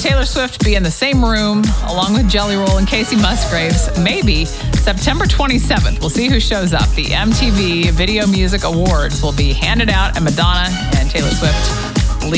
Taylor Swift be in the same room along with Jelly Roll and Casey Musgraves. Maybe September 27th. We'll see who shows up. The MTV Video Music Awards will be handed out, and Madonna and Taylor Swift